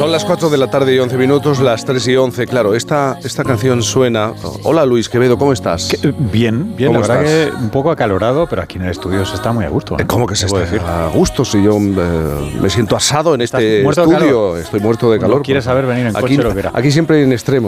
Son las 4 de la tarde y 11 minutos, las 3 y 11. Claro, esta canción suena. Hola Luis Quevedo, ¿cómo estás? Bien, la verdad que un poco acalorado, pero aquí en el estudio se está muy a gusto. ¿Cómo que se está a gusto? Si yo me siento asado en este ¿Estás muerto estudio, estoy muerto de calor. ¿Quieres saber venir en coche aquí, lo que era? Aquí siempre hay en extremos.